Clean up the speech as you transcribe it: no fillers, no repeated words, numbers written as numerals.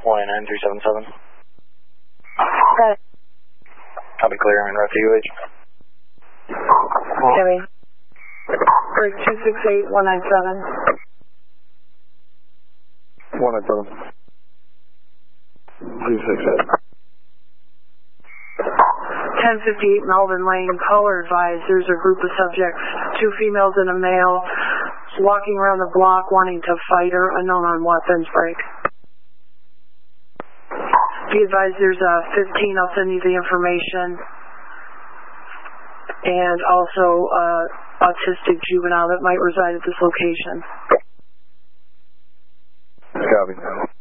19377. Okay. I'll be clear in refuge. Heavy. Break 268, 197. 197. 268. 1058 Melvin Lane, caller advised there's a group of subjects, 2 females and a male, walking around the block wanting to fight her, unknown on weapons break. Be advised there's a 15, I'll send you the information, and also autistic juvenile that might reside at this location. Copy.